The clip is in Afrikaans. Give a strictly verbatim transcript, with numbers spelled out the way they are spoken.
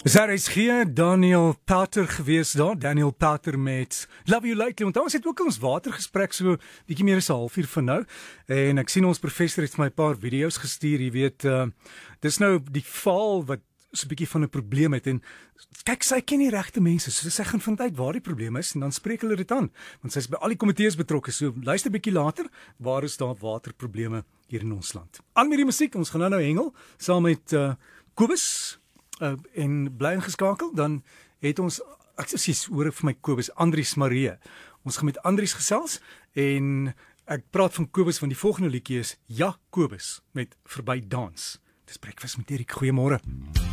Daar is hier Daniel Pouter gewees daar, Daniel Pouter met Love You Lately, want ons het ook ons watergesprek so bietjie meer as 'n halfuur van nou, en ek sien ons professor het my 'n paar video's gestuur, jy weet, uh, dis nou die val wat so 'n bietjie van 'n probleem het, en kyk, sy ken die regte mense, so sy gaan vind uit waar die probleem is, en dan spreek hulle dit aan, want sy is by al die komitees betrokke, so luister bietjie later, waar is daar waterprobleme hier in ons land. Aan met die musiek, ons gaan nou nou hengel, saam met uh, Kobus, Uh, en bly ingeskakel, dan het ons, ek sies, hoor vir my Kobus, Andries Marie. Ons gaan met Andries gesels, en ek praat van Kobus, want die volgende liedjie is Ja Kobus, met Verby Dans. Dis Breakfast met Erik, goeiemôre.